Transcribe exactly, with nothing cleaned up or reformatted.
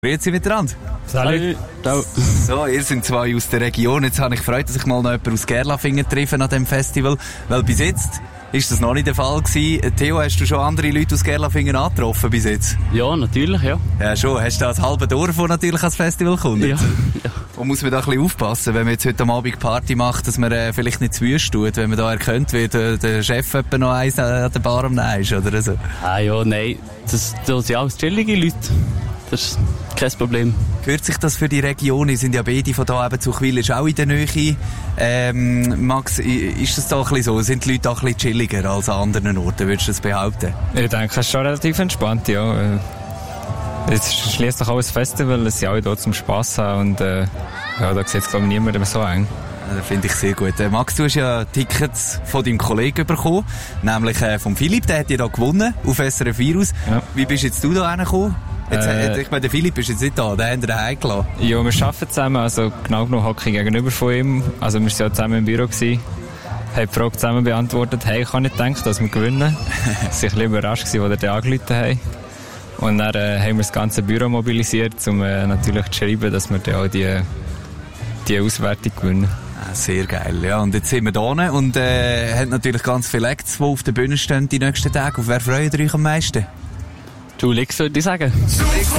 Grüezi miteinander. Salut. Ciao. So, ihr seid zwei aus der Region. Jetzt habe ich gefreut, dass ich mal noch jemanden aus Gerlafingen treffe an diesem Festival. Weil bis jetzt ist das noch nicht der Fall gewesen. Theo, hast du schon andere Leute aus Gerlafingen angetroffen bis jetzt? Ja, natürlich, ja. Ja, schon. Hast du da ein halbes Dorf, das natürlich ans Festival kommt? Ja. ja. Und muss man da ein bisschen aufpassen, wenn man jetzt heute am Abend Party macht, dass man äh, vielleicht nicht zu wüst tut, wenn man da erkennt, wie der, der Chef etwa noch eins an der Bar am Nein ist, oder so? Ah ja, nein. Das, das sind alles chillige Leute. Das ist kein Problem. Gehört sich das für die Region? Wir sind ja beide von da eben zu Chwil, ist auch in der Nähe. Ähm, Max, ist das da ein bisschen so? Sind die Leute auch ein bisschen chilliger als an anderen Orten, würdest du das behaupten? Ich denke, es ist schon relativ entspannt, ja. Es ist schliesslich auch ein Festival, es sind alle hier zum Spass haben und äh, ja, da sieht es glaube ich niemandem so eng. Das finde ich sehr gut. Max, du hast ja Tickets von deinem Kollegen bekommen, nämlich äh, von Philipp, der hat ja da gewonnen, auf S R F Virus. Ja. Wie bist jetzt du da hingekommen? Jetzt, äh, ich meine, der Philipp ist jetzt nicht da, den haben wir daheim gelassen. Ja, wir arbeiten zusammen, also genau genommen hocke ich gegenüber von ihm. Also wir waren ja zusammen im Büro gewesen, haben die Frage zusammen beantwortet, hey, ich habe nicht gedacht, dass wir gewinnen. Sie waren ein bisschen überrascht, als wir den angerufen haben. Und dann äh, haben wir das ganze Büro mobilisiert, um äh, natürlich zu schreiben, dass wir dann auch die, die Auswertung gewinnen. Sehr geil, ja. Und jetzt sind wir da und äh, haben natürlich ganz viele Acts, die auf der Bühne stehen die nächsten Tage. Auf wer freut ihr euch am meisten? Du, Lix, würde ich sagen. Lix.